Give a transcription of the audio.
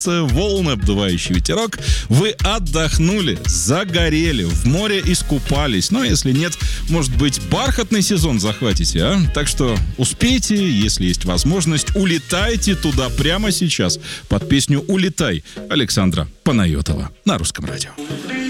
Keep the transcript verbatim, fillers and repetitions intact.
волны, обдувающий ветерок. Вы отдохнули, загорели, в море искупались. Но если нет, может быть, бархатный сезон захватите, а? Так что успейте, если есть возможность, улетайте туда прямо сейчас под песню «Улетай» Александра Панайотова на Русском радио.